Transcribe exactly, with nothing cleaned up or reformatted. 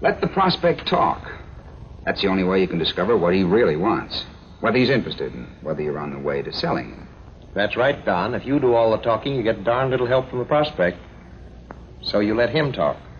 Let the prospect talk. That's the only way you can discover what he really wants. Whether he's interested and whether you're on the way to selling him. That's right, Don. If you do all the talking, you get darn little help from the prospect. So you let him talk.